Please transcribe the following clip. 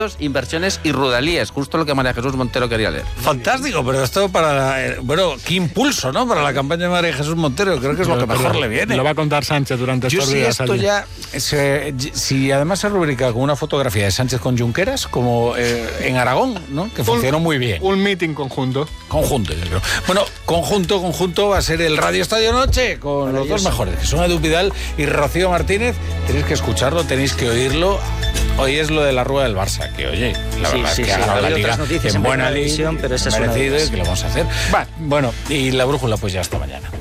inversiones y rudalíes, justo lo que María Jesús Montero quería leer. Fantástico, pero esto para... qué impulso, ¿no? Para la campaña de María Jesús Montero, creo que es lo que mejor le viene. Lo va a contar Sánchez durante estos días. Esto ya... Si además se rubrica con una fotografía de Sánchez con Junqueras, como en Aragón, ¿no? Que funcionó muy bien. Un meeting conjunto. Conjunto, yo creo. Bueno, conjunto va a ser el Radio Estadio Noche, con los dos mejores, que son Edu Vidal y Rocío Martínez. Tenéis que escucharlo, tenéis que oírlo. Hoy es lo de la rueda del Barça, que oye, la verdad es que ha ganado la Liga en buena línea, pero esa es una merecido de ellas. y que lo vamos a hacer. Bueno, y la brújula pues ya hasta mañana.